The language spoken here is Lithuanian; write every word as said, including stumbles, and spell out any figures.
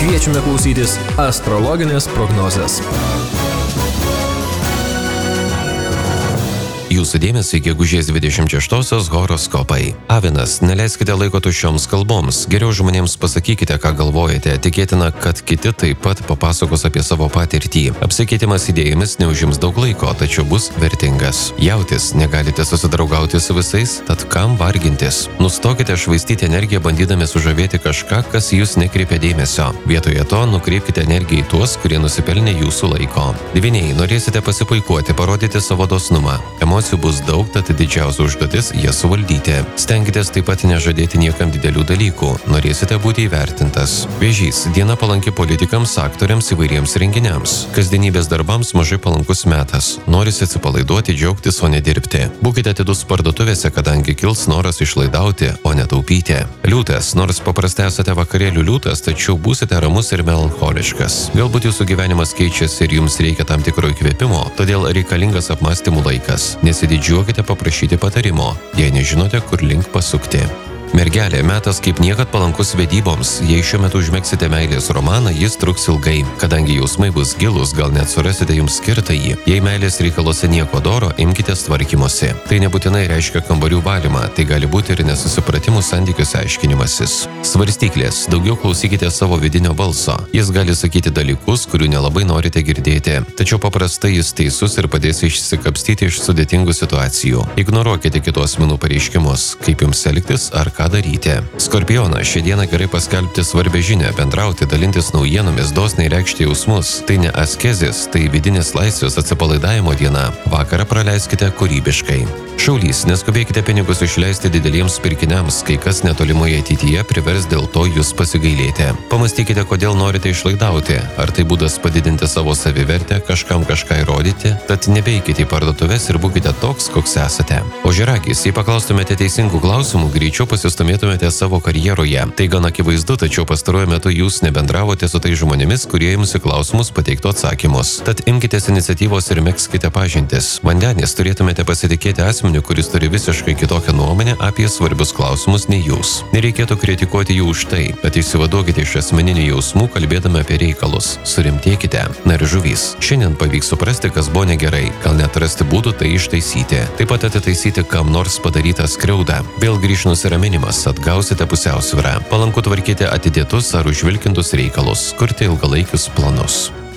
Kviečiame klausytis astrologinės prognozės. Jūsų dėmesį gegužės dvidešimt šeštosios horoskopai. Avinas, neleiskite laiko tuščioms kalboms, geriau žmonėms pasakykite, ką galvojate, tikėtina, kad kiti taip pat papasakos apie savo patirtį. Apsikeitimas idėjomis neužims daug laiko, tačiau bus vertingas. Jautis, negalite susidraugauti su visais, tad kam vargintis? Nustokite švaistyti energiją bandydami sužavėti kažką, kas jūs nekreipia dėmesio. Vietoje to nukreipkite energiją į tuos, kurie nusipelnė jūsų laiko. Dvyniai, norėsite pasipuikuoti, parodyti savo dosnumą. Emocijų bus daug, tad didžiausia užduotis jas suvaldyti. Stenkitės taip pat nežadėti niekam didelių dalykų. Norėsite būti įvertintas. Vėžys, diena palanki politikams, aktoriams, įvairiems renginiams. Kasdienybės darbams mažai palankus metas. Norisi atsipalaiduoti, džiaugtis, o ne dirbti. Būkite atidus parduotuvėse, kadangi kils noras išlaidauti, o ne taupyti. Liūtas, nors paprastai esate vakarėlių liūtas, tačiau būsite ramus ir melancholiškas. Galbūt jūsų gyvenimas keičiasi ir jums reikia tam tikro įkvėpimo, todėl reikalingas apmąstymų laikas. Nesididžiuokite paprašyti patarimo, jei nežinote, kur link pasukti. Mergelė, metas kaip niekad palankus vedyboms. Jei šiuo metu užmegsite meilės romaną, jis truks ilgai. Kadangi jausmai bus gilus, gal net surasite jums skirtą jį. Jei meilės reikaluose nieko doro, imkitės tvarkymosi. Tai nebūtinai reiškia kambarių valymą, tai gali būti ir nesusipratimų santykiuose aiškinimasis. Svarstyklės, daugiau klausykite savo vidinio balso. Jis gali sakyti dalykus, kurių nelabai norite girdėti. Tačiau paprastai jis teisus ir padės išsikapstyti iš sudėtingų situacijų. Ignoruokite kitų asmenų pareiškimus, kaip jums elgtis ar ką daryti. Skorpionas, šią dieną gerai paskelbti svarbią žinią, bendrauti, dalintis naujienomis, dosniai reikšti jausmus. Tai ne askezės, tai vidinės laisvės atsipalaidavimo diena. Vakarą praleiskite kūrybiškai. Šaulys, neskubėkite pinigus išleisti dideliems pirkiniams, kai kas netolimoje ateityje privers dėl to jūs pasigailėti. Pamastykite, kodėl norite išlaidauti. Ar tai būdas padidinti savo savivertę, kažkam kažką įrodyti? Tad nebeikite į parduotuves ir būkite toks, koks esate. Ožiaragis, jei paklaustumėte teisingų klausimų, greičiau pasistumėtumėte savo karjeroje. Tai gan akivaizdu, tačiau pastaruoju metu jūs nebendravote su tai žmonėmis, kurie jums į klausimus pateiktų atsakymus. Tad imkitės iniciatyvos ir megzkite pažintis. Vandenis, turėtumėte pasitikėti asmeniu, kuris turi visiškai kitokią nuomonę apie svarbius klausimus nei jūs. Nereikėtų kritikuoti jų už tai, bet išsivaduokite iš asmeninių jausmų, kalbėdami apie reikalus. Surimtėkite. Na ir žuvys. Šiandien pavyks suprasti, kas buvo negerai, gal net rasti būdų tai ištaisyti. Taip pat atitaisyti kam nors padarytą skriaudą. Vėl grįš nusiraminimas, atgausite pusiausvyrą. Palanku tvarkyti atidėtus ar užvilkintus reikalus, kurti ilgalaikius planus.